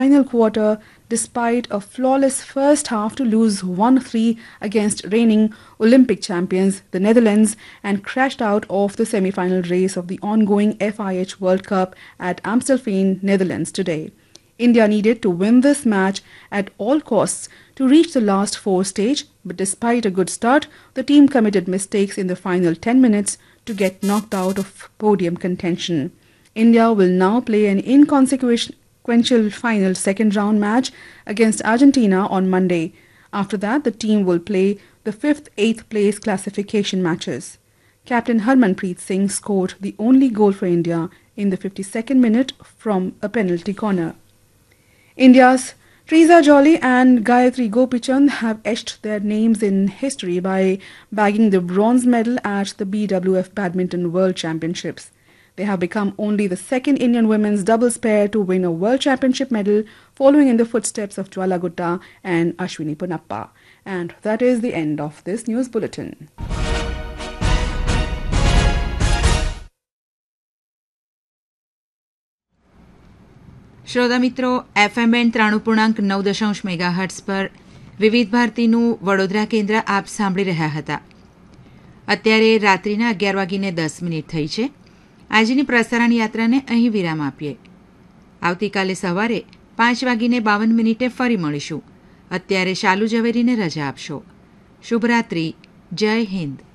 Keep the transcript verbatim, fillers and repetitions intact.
final quarter despite a flawless first half to lose one three against reigning Olympic champions, the Netherlands, and crashed out of the semi-final race of the ongoing F I H World Cup at Amstelveen, Netherlands today. India needed to win this match at all costs to reach the last four stage, but despite a good start, the team committed mistakes in the final ten minutes to get knocked out of podium contention. India will now play an inconsequential final second round match against Argentina on Monday. After that, the team will play the fifth eighth place classification matches. Captain Harmanpreet Singh scored the only goal for India in the fifty-second minute from a penalty corner. India's Trisa Jolly and Gayatri Gopichand have etched their names in history by bagging the bronze medal at the B W F Badminton World Championships. They have become only the second Indian women's doubles pair to win a World Championship medal, following in the footsteps of Jwala Gutta and Ashwini Ponappa. And that is the end of this news bulletin. શ્રોતા મિત્રો, FM band ત્રાણું પૂર્ણાંક નવ દશાંશ મેગાહર્ટ્સ પર વિવિધ ભારતીનું વડોદરા કેન્દ્ર આપ સાંભળી રહ્યા હતા. અત્યારે રાત્રિના અગિયાર વાગીને દસ મિનિટ થઈ છે. આજની પ્રસારણ યાત્રાને અહીં વિરામ આપીએ. આવતીકાલે સવારે પાંચ વાગીને બાવન મિનિટે ફરી મળીશું. અત્યારે શાલુ ઝવેરીને રજા આપશો. શુભરાત્રિ. જય હિન્દ.